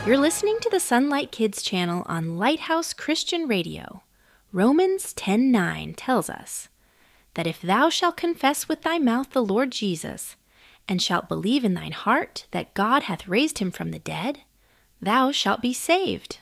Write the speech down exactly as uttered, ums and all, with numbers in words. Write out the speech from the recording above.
You're listening to the Sunlight Kids channel on Lighthouse Christian Radio. Romans ten nine tells us that if thou shalt confess with thy mouth the Lord Jesus, and shalt believe in thine heart that God hath raised him from the dead, thou shalt be saved.